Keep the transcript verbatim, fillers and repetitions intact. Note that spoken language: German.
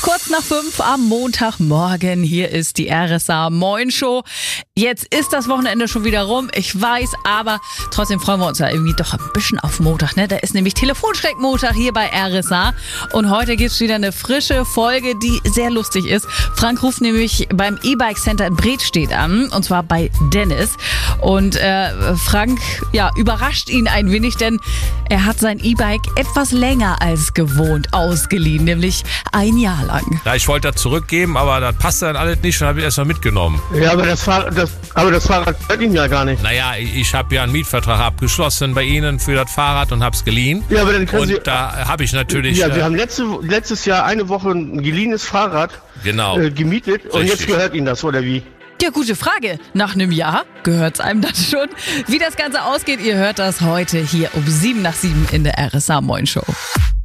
Kurz nach fünf am Montagmorgen. Hier ist die R S A Moin Show. Jetzt ist das Wochenende schon wieder rum. Ich weiß, aber trotzdem freuen wir uns ja irgendwie doch ein bisschen auf Montag. Ne? Da ist nämlich Telefonschreck-Montag hier bei R S A. Und heute gibt's wieder eine frische Folge, die sehr lustig ist. Frank ruft nämlich beim E-Bike Center in Bredstedt an. Und zwar bei Dennis. Und äh, Frank ja, überrascht ihn ein wenig, denn er hat sein E-Bike etwas länger als gewohnt ausgeliehen. Nämlich ein Jahr lang. Ja, ich wollte das zurückgeben, aber das passte dann alles nicht und habe ich erst mal mitgenommen. Ja, aber das, Fahr- das, aber das Fahrrad gehört Ihnen ja gar nicht. Naja, ich, ich habe ja einen Mietvertrag abgeschlossen bei Ihnen für das Fahrrad und habe es geliehen. Ja, aber dann können und Sie... da habe ich natürlich... Ja, äh, wir haben letzte, letztes Jahr eine Woche ein geliehenes Fahrrad genau. äh, gemietet und Richtig. jetzt gehört Ihnen das, oder wie? Ja, gute Frage. Nach einem Jahr gehört's einem dann schon. Wie das Ganze ausgeht, ihr hört das heute hier um sieben nach sieben in der R S A Moin Show.